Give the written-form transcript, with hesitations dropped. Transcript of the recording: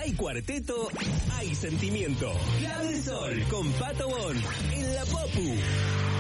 hay cuarteto, hay sentimiento. Clave de Sol con Pato Bon en la Popu.